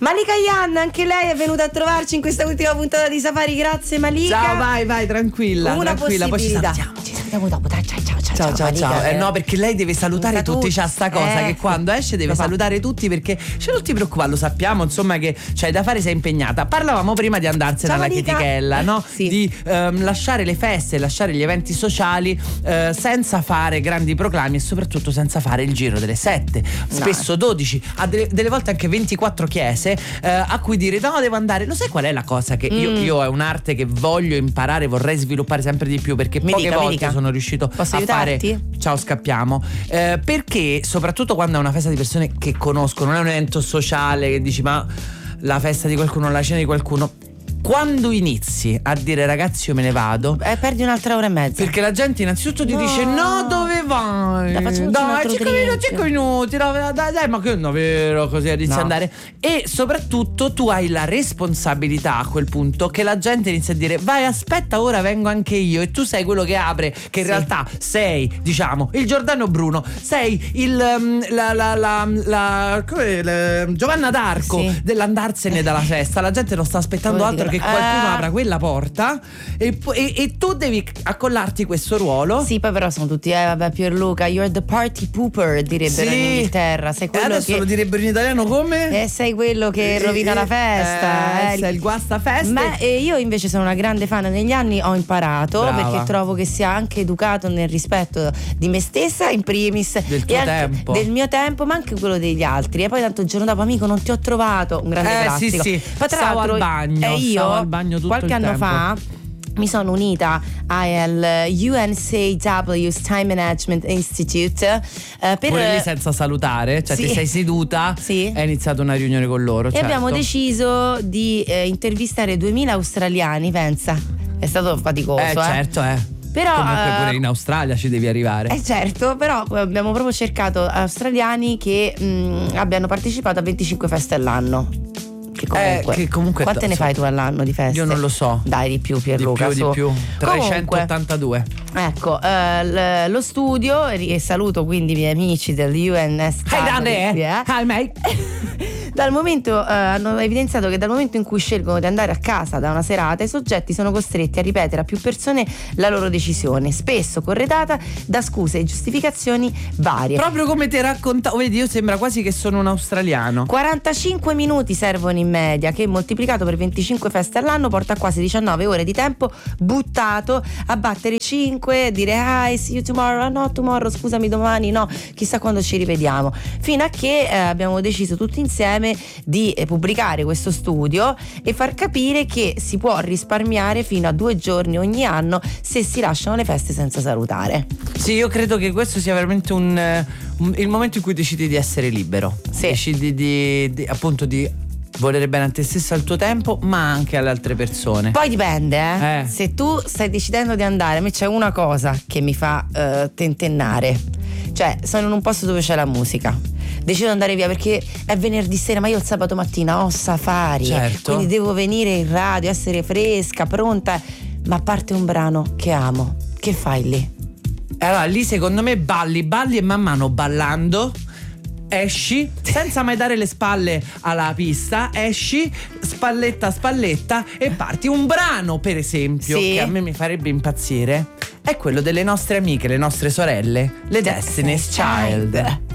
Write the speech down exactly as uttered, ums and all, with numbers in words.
Malika Yan, anche lei è venuta a trovarci in questa ultima puntata di Safari. Grazie Malika. Ciao, vai, vai, tranquilla. Una tranquilla, poi ci salutiamo. Ci salutiamo dopo. Dai, ciao, ciao, ciao. Ciao, ciao, Malika, ciao. Eh, eh. no, perché lei deve salutare Saluta tutti. tutti. C'ha sta cosa Eh. che quando esce deve Papà. salutare tutti, perché cioè, non ti preoccupare, lo sappiamo, insomma, che c'hai da fare, sei impegnata. Parlavamo prima di andarsene Ciao, alla Malika. chetichella, no? Sì. Di ehm, lasciare le feste, lasciare gli eventi sociali eh, senza fare grandi proclami e soprattutto senza fare il giro delle sette, spesso dodici, a delle, delle volte anche ventiquattro chiese eh, a cui dire no, devo andare. Lo sai qual è la cosa che io, Mm. io è un'arte che voglio imparare, vorrei sviluppare sempre di più, perché Mi poche dica, mi volte dica. sono riuscito Posso a aiutarti? fare. Ciao, scappiamo. Eh, perché soprattutto quando è una festa di persone che conosco, non è un evento sociale che dici ma la festa di qualcuno, la cena di qualcuno, quando inizi a dire ragazzi io me ne vado, Eh, perdi un'altra ora e mezza. perché la gente innanzitutto ti No. dice no, dove vai? Dai, facciamoci un Dai, altro cinque minuti, drink. cinque minuti, no, dai, dai, ma che no, vero, così inizi No. ad andare. E soprattutto tu hai la responsabilità a quel punto che la gente inizia a dire vai, aspetta, ora vengo anche io, e tu sei quello che apre, che in Sì. realtà sei, diciamo, il Giordano Bruno, sei il um, la, la, la, la, come, la Giovanna d'Arco Sì. dell'andarsene dalla festa. La gente non sta aspettando Come altro che dicono, qualcuno "Ah". apra quella porta e, po- e, e tu devi accollarti questo ruolo. Sì, poi però sono tutti, eh vabbè, Pierluca, you're the party pooper, direbbero Sì. in Inghilterra. Sei E quello adesso che lo direbbero in italiano come? eh, sei quello che Eh, rovina eh, la festa. eh, eh. sei il guastafeste. Ma eh, io invece sono una grande fan, negli anni ho imparato, Brava. perché trovo che sia anche educato nel rispetto di me stessa in primis, Del tuo e anche tempo. del mio tempo, ma anche quello degli altri. E poi tanto il giorno dopo, amico, non ti ho trovato, un grande Eh, classico. sì, sì. Poi tra Stavo l'altro al bagno, eh, io stavo al bagno tutto qualche il anno tempo. fa mi sono unita al U N C W's Time Management Institute eh, per Pure lì senza salutare, cioè Sì. ti sei seduta Sì. e hai iniziato una riunione con loro. E certo. abbiamo deciso di eh, intervistare duemila australiani, pensa. È stato faticoso, Eh eh. certo, eh. Però Comunque eh, pure in Australia ci devi arrivare. eh certo, però eh, abbiamo proprio cercato australiani che mh, abbiano partecipato a venticinque feste all'anno. Che comunque, Eh, che comunque quante ne so- fai tu all'anno di feste? Io non lo so. Dai, di più, Di Pierluca. più, su. di più. Comunque, trecentottantadue. ecco, eh, l- lo studio, e saluto quindi i miei amici del U N S. Hey down there. eh. Hi mate. Dal momento eh, hanno evidenziato che dal momento in cui scelgono di andare a casa da una serata, i soggetti sono costretti a ripetere a più persone la loro decisione, spesso corredata da scuse e giustificazioni varie. Proprio come ti raccontavo, vedi, io sembra quasi che sono un australiano. quarantacinque minuti servono in media, che moltiplicato per venticinque feste all'anno porta a quasi diciannove ore di tempo buttato a battere cinque, dire hi, see you tomorrow, no tomorrow, scusami domani, no, chissà quando ci rivediamo, fino a che eh, abbiamo deciso tutti insieme di eh, pubblicare questo studio e far capire che si può risparmiare fino a due giorni ogni anno se si lasciano le feste senza salutare. Sì, io credo che questo sia veramente un, eh, un- il momento in cui decidi di essere libero. Sì. Decidi di, di- appunto di volere bene a te stesso, al tuo tempo, ma anche alle altre persone. Poi dipende, eh? Eh. Se tu stai decidendo di andare, a me c'è una cosa che mi fa eh, tentennare. Cioè, sono in un posto dove c'è la musica. Decido di andare via perché è venerdì sera, ma io il sabato mattina ho Safari. Certo. Quindi devo venire in radio, essere fresca, pronta. Ma a parte un brano che amo, che fai lì? Allora, lì secondo me balli, balli e man mano ballando esci senza mai dare le spalle alla pista, esci spalletta a spalletta e parti. Un brano, per esempio, Sì. che a me mi farebbe impazzire è quello delle nostre amiche, le nostre sorelle, le Destiny's Child.